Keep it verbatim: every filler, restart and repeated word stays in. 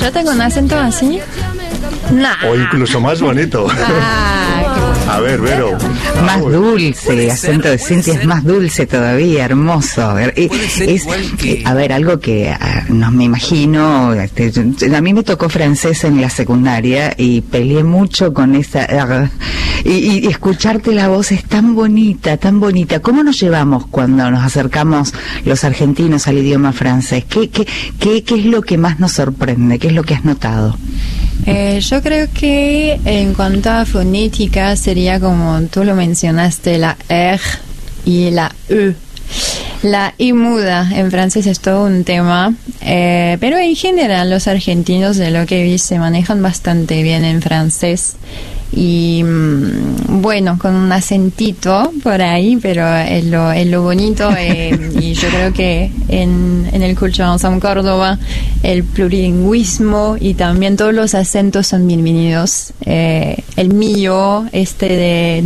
¿Yo tengo un acento así? Nah. O incluso más bonito. Ah, a ver, Vero. Más dulce, acento de Cintia es más dulce todavía, hermoso. A ver, es, es, a ver, algo que uh, no me imagino. Este, a mí me tocó francés en la secundaria y peleé mucho con esa. Uh, y, y escucharte la voz es tan bonita, tan bonita. ¿Cómo nos llevamos cuando nos acercamos los argentinos al idioma francés? ¿Qué, qué, qué, qué es lo que más nos sorprende? ¿Qué es lo que has notado? Eh, yo creo que en cuanto a fonética sería como tú lo mencionaste, la R y la E. La I muda en francés es todo un tema, eh, pero en general los argentinos, de lo que vi, se manejan bastante bien en francés. Y bueno, con un acentito por ahí, pero es lo, es lo bonito. Eh, y yo creo que en, en el Cultural Ensemble Córdoba el plurilingüismo y también todos los acentos son bienvenidos. Eh, el mío, este de